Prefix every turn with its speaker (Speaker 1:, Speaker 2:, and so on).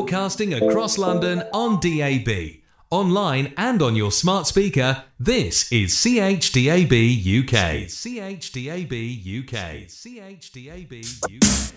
Speaker 1: Broadcasting across London on DAB, online and on your smart speaker, this is CHDAB UK. CHDAB UK. CHDAB UK.